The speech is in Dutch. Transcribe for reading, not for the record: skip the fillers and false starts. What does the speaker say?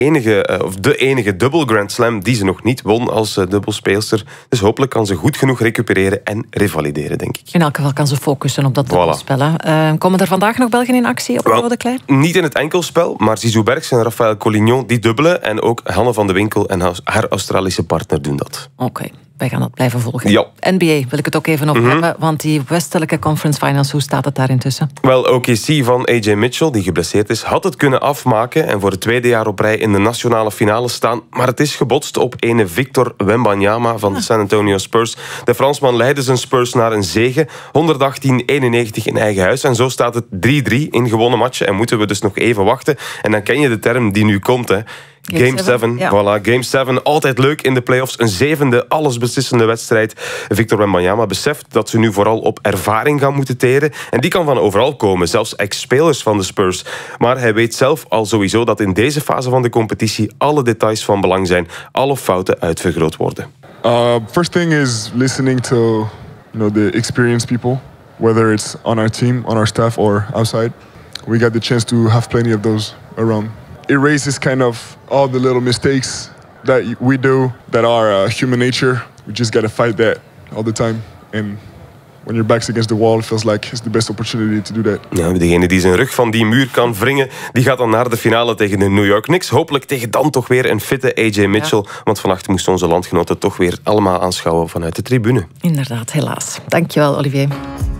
de enige dubbel Grand Slam die ze nog niet won als dubbelspeelster. Dus hopelijk kan ze goed genoeg recupereren en revalideren, denk ik. In elk geval kan ze focussen op dat dubbelspel. Komen er vandaag nog Belgen in actie op de Rode Klei? Niet in het enkelspel, maar Zizou Bergs en Rafael Collignon die dubbelen. En ook Hanne van de Winkel en haar Australische partner doen dat. Oké. Wij gaan dat blijven volgen. Ja. NBA wil ik het ook even over hebben, want die westelijke conference finals, hoe staat het daar intussen? Wel, OKC van AJ Mitchell, die geblesseerd is, had het kunnen afmaken en voor het tweede jaar op rij in de nationale finale staan. Maar het is gebotst op ene Victor Wembanyama van de San Antonio Spurs. De Fransman leidde zijn Spurs naar een zege, 118-91 in eigen huis. En zo staat het 3-3 in gewonnen matchen en moeten we dus nog even wachten. En dan ken je de term die nu komt, hè. Game 7, ja. Voilà, Game 7, altijd leuk in de playoffs. Een zevende, allesbeslissende wedstrijd. Victor Wembanyama beseft dat ze nu vooral op ervaring gaan moeten teren. En die kan van overal komen, zelfs ex-spelers van de Spurs. Maar hij weet zelf al sowieso dat in deze fase van de competitie alle details van belang zijn. Alle fouten uitvergroot worden. First thing is listening to the experienced people. Whether it's on our team, on our staff or outside. We got the chance to have plenty of those around. Erases kind of all the little mistakes that we do that are human nature. We just got to fight that all the time. And when your back's against the wall, it feels like it's the best opportunity to do that. Ja, degene die zijn rug van die muur kan wringen, die gaat dan naar de finale tegen de New York Knicks. Hopelijk tegen dan toch weer een fitte AJ Mitchell. Ja. Want vannacht moesten onze landgenoten toch weer allemaal aanschouwen vanuit de tribune. Inderdaad, helaas. Dankjewel, Olivier.